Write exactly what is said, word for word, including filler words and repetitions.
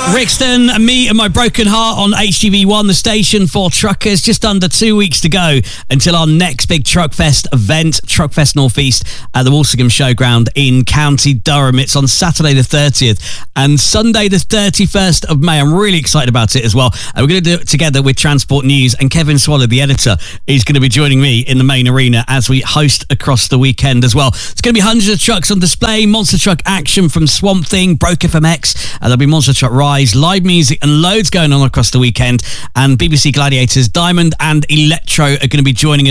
Rixton, me and my broken heart on H G V one, the station for truckers. Just under two weeks to go until our next big Truckfest event, Truckfest Northeast at the Walsingham Showground in County Durham. It's on Saturday the thirtieth and Sunday the thirty-first of May. I'm really excited about it as well. And we're going to do it together with Transport News, and Kevin Swallow, the editor, is going to be joining me in the main arena as we host across the weekend as well. It's going to be hundreds of trucks on display, monster truck action from Swamp Thing, Broke F M X, and there'll be monster truck Rise, live music and loads going on across the weekend, and B B C Gladiators, Diamond and Electro are going to be joining us